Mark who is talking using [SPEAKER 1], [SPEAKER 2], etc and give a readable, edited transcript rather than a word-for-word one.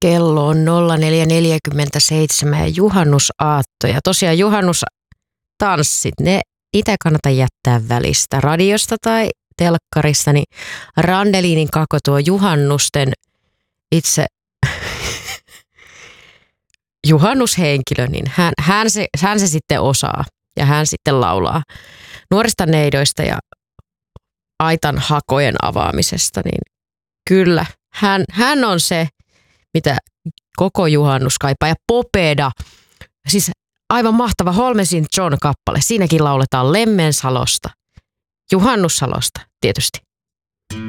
[SPEAKER 1] Kello on 04.47 ja juhannusaatto. Ja tosiaan juhannustanssit, ne itse kannata jättää välistä radiosta tai telkkarista. Niin Randeliinin Kako, tuo juhannusten itse juhannushenkilö, niin hän se sitten osaa ja hän sitten laulaa nuorista neidoista ja aitan hakojen avaamisesta. Niin kyllä, hän on se, mitä koko juhannus kaipaa. Ja Popeda, siis aivan mahtava Holmesin John-kappale. Siinäkin lauletaan Lemmensalosta, Juhannussalosta tietysti.